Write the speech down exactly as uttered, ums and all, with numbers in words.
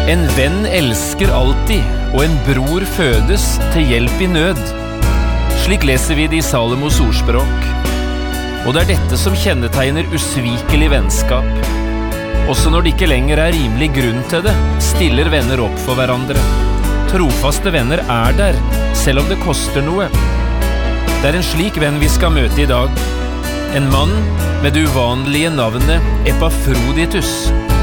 En venn elsker alltid, og en bror fødes til hjelp i nød. Slik leser vi det i Salomos ordspråk. Og det er dette som kjennetegner usvikelig vennskap. Også når det ikke lenger er rimelig grunn til det, stiller venner opp for hverandre. Trofaste venner er der, selv om det koster noe. Det er en slik venn vi skal møte i dag. En mann med det uvanlige navnet Epafroditus.